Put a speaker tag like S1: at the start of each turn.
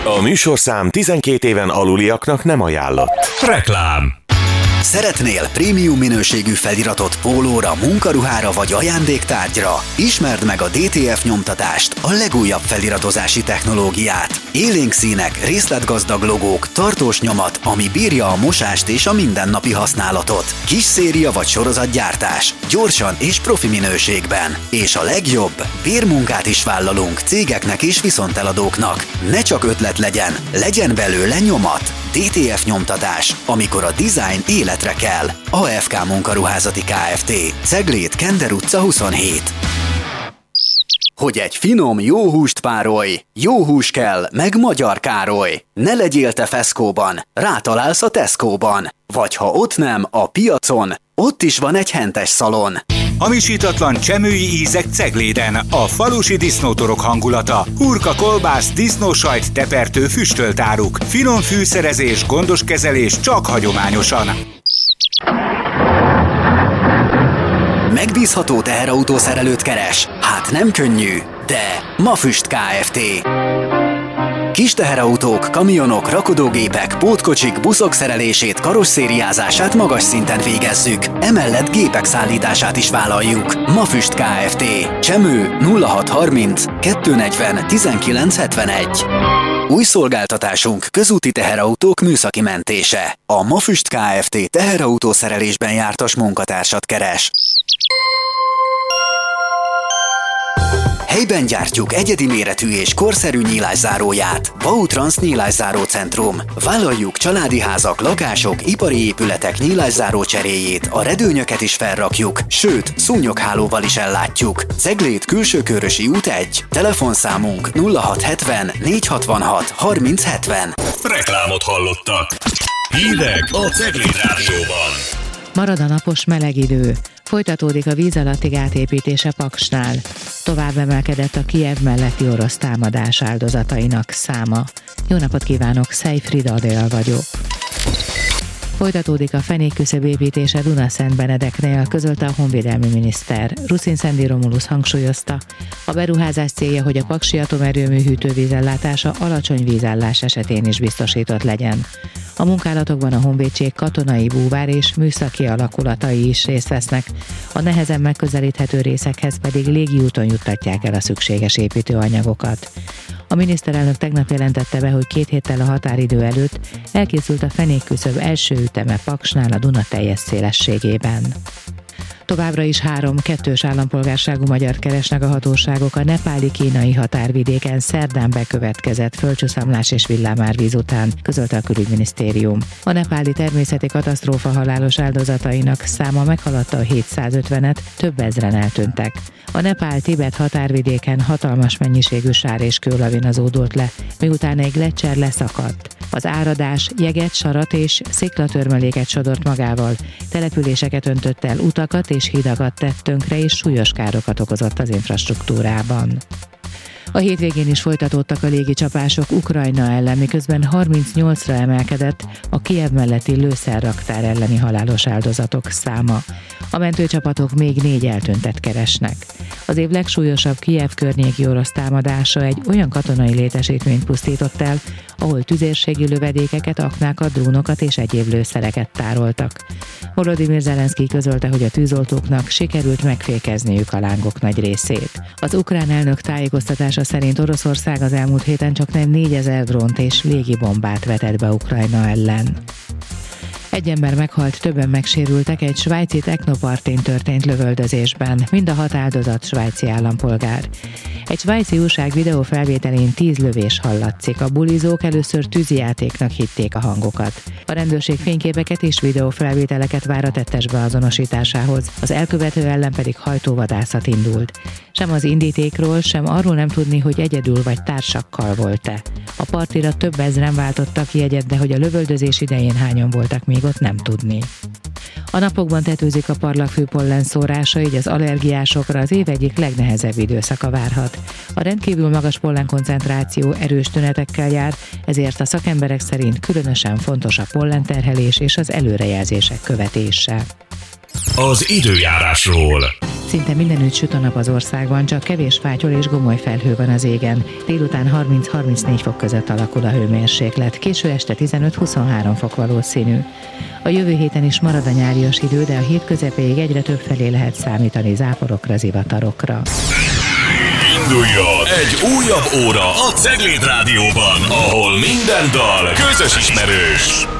S1: A műsorszám 12 éven aluliaknak nem ajánlott.
S2: Reklám.
S3: Szeretnél prémium minőségű feliratot pólóra, munkaruhára vagy ajándéktárgyra? Ismerd meg a DTF nyomtatást, a legújabb feliratozási technológiát. Élénk színek, részletgazdag logók, tartós nyomat, ami bírja a mosást és a mindennapi használatot. Kis széria vagy sorozatgyártás, gyorsan és profi minőségben. És a legjobb, bérmunkát is vállalunk cégeknek és viszonteladóknak. Ne csak ötlet legyen belőle nyomat. DTF nyomtatás, amikor a design életre kell. AFK Munkaruházati Kft. Ceglét, Kender utca 27. Hogy egy finom, jó húst párolj, jó hús kell, meg Magyar Károly. Ne legyél te feszkóban, rátalálsz a Tesco-ban. Vagy ha ott nem, a piacon, ott is van egy hentes szalon.
S2: Hamisítatlan csemői ízek Cegléden, a falusi disznótorok hangulata, hurka, kolbász, disznósajt, tepertő, füstölt áruk, finom fűszerezés, gondos kezelés csak hagyományosan.
S3: Megbízható teherautószerelőt keres? Hát nem könnyű, de Mafüst Kft. Kis teherautók, kamionok, rakodógépek, pótkocsik, buszok szerelését, karosszériázását magas szinten végezzük. Emellett gépek szállítását is vállaljuk. Mafüst Kft. Csemő 0630 240 1971. Új szolgáltatásunk közúti teherautók műszaki mentése. A Mafüst Kft. Teherautószerelésben jártas munkatársat keres. Helyben gyártjuk egyedi méretű és korszerű nyílászáróját. Bautrans Nyílászáró Centrum. Vállaljuk családi házak, lakások, ipari épületek nyílászáró cseréjét, a redőnyöket is felrakjuk, sőt, szúnyoghálóval is ellátjuk. Ceglét, Külsőkörösi út 1. Telefonszámunk 0670 466 3070.
S2: Reklámot hallottak. Hírek a Ceglét Rádióban.
S4: Marad a napos meleg idő. Folytatódik a víz alatti gát építése Paksnál. Tovább emelkedett a Kijev melletti orosz támadás áldozatainak száma. Jó napot kívánok, Szejfrid Adél vagyok. Folytatódik a fenékküszöb építése Dunaszentbenedeknél, közölte a honvédelmi miniszter. Ruszin-Szendi Romulus hangsúlyozta, a beruházás célja, hogy a paksi atomerőmű hűtővízellátása alacsony vízállás esetén is biztosított legyen. A munkálatokban a honvédség katonai, búvár és műszaki alakulatai is részt vesznek, a nehezen megközelíthető részekhez pedig légiúton juttatják el a szükséges építőanyagokat. A miniszterelnök tegnap jelentette be, hogy 2 héttel a határidő előtt elkészült a fenékküszöb első üteme Paksnál a Duna teljes szélességében. Továbbra is 3 kettős állampolgárságú magyart keresnek a hatóságok a nepáli-kínai határvidéken szerdán bekövetkezett földcsúszamlás és villámárvíz után, közölte a külügyminisztérium. A nepáli természeti katasztrófa halálos áldozatainak száma meghaladta a 750-et, több ezren eltűntek. A Nepál-Tibet határvidéken hatalmas mennyiségű sár és kőlavina zúdult le, miután egy gleccser leszakadt. Az áradás jeget, sarat és sziklatörmeléket sodort magával, településeket öntött el, utakat és hidakat tett tönkre és súlyos károkat okozott az infrastruktúrában. A hétvégén is folytatódtak a légicsapások Ukrajna ellen, miközben 38-ra emelkedett a Kijev melletti lőszerraktár elleni halálos áldozatok száma. A mentőcsapatok még 4 eltűntet keresnek. Az év legsúlyosabb Kijev környéki orosz támadása egy olyan katonai létesítményt pusztított el, ahol tüzérségi lövedékeket, aknákat, drónokat és egyéb lőszereket tároltak. Volodymyr Zelenszkij közölte, hogy a tűzoltóknak sikerült megfékezniük a lángok nagy részét. Az ukrán elnök tájékoztatása szerint Oroszország az elmúlt héten csaknem 4000 drónt és légibombát vetett be Ukrajna ellen. Egy ember meghalt, többen megsérültek egy svájci technopartin történt lövöldözésben, mind a 6 áldozat svájci állampolgár. Egy svájci újság videófelvételén 10 lövés hallatszik, a bulizók először tűzijátéknak hitték a hangokat. A rendőrség fényképeket és videófelvételeket vár a tettes beazonosításához, az elkövető ellen pedig hajtóvadászat indult. Sem az indítékról, sem arról nem tudni, hogy egyedül vagy társakkal volt-e. A partira több ezren váltottak jegyet, de hogy a lövöldözés idején hányan voltak, még ott nem tudni. A napokban tetőzik a parlagfű pollenszórása, így az allergiásokra az év egyik legnehezebb időszaka várhat. A rendkívül magas pollenkoncentráció erős tünetekkel jár, ezért a szakemberek szerint különösen fontos a pollenterhelés és az előrejelzések követése.
S2: Az időjárásról.
S4: Szinte mindenütt süt a nap az országban, csak kevés fátyol és gomoly felhő van az égen. Délután 30-34 fok között alakul a hőmérséklet, késő este 15-23 fok valószínű. A jövő héten is marad a nyárias idő, de a hét közepéig egyre több felé lehet számítani záporokra, zivatarokra.
S5: Induljon egy újabb óra a Cegléd Rádióban, ahol minden dal közös ismerős.